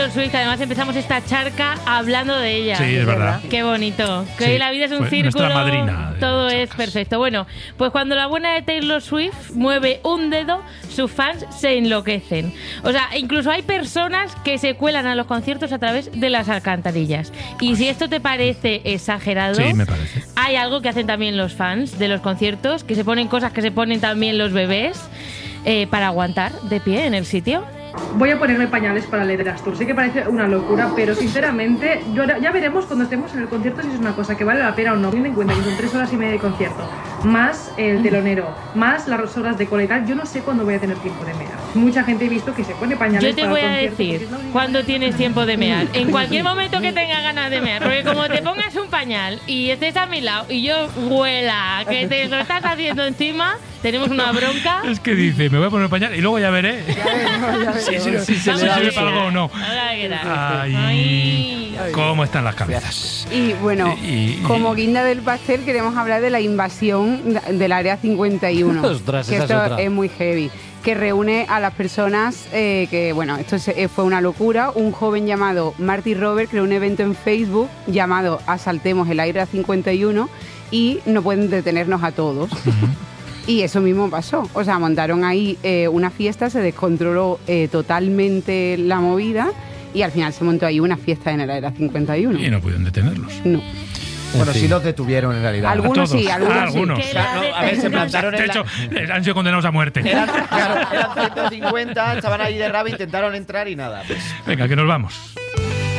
Swift, además empezamos esta charca hablando de ella. Sí, es verdad. Qué bonito. Que hoy la vida es un círculo. Nuestra madrina. Todo es perfecto. Bueno, pues cuando la buena de Taylor Swift mueve un dedo, sus fans se enloquecen. O sea, incluso hay personas que se cuelan a los conciertos a través de las alcantarillas. Y si esto te parece exagerado, sí, me parece. Hay algo que hacen también los fans de los conciertos, que se ponen cosas que se ponen también los bebés para aguantar de pie en el sitio. Voy a ponerme pañales para el Eras Tour. Sé que parece una locura, pero sinceramente ya veremos cuando estemos en el concierto si es una cosa que vale la pena o no. Teniendo en cuenta que son 3 horas y media de concierto, más el telonero, más las horas de cola y tal, yo no sé cuándo voy a tener tiempo de mear. Mucha gente he visto que se pone pañales. Yo te voy a decir cuándo tienes tiempo de mear. En cualquier momento que tengas ganas de mear. Porque como te pongas un pañal y estés a mi lado y yo huela que te lo estás haciendo encima, tenemos una bronca. Es que dice, me voy a poner pañal y luego ya veré. Si se le da algo o no. Ay, cómo están las cabezas. Y bueno, como guinda del pastel queremos hablar de la invasión del Área 51. Ostras, que esto es muy heavy. Que reúne a las personas que, bueno, esto fue una locura. Un joven llamado Marty Robert creó un evento en Facebook llamado Asaltemos el Área 51 y no pueden detenernos a todos. Y eso mismo pasó. O sea, montaron ahí una fiesta, se descontroló totalmente la movida y al final se montó ahí una fiesta en el Área 51. Y no pudieron detenerlos. No. Bueno, sí los detuvieron en realidad. Algunos sí, algunos sí. Sí. Claro, no, a ver, se plantaron De hecho, han sido condenados a muerte. Eran 150, estaban ahí de rabo, intentaron entrar y nada. Pues. Venga, que nos vamos.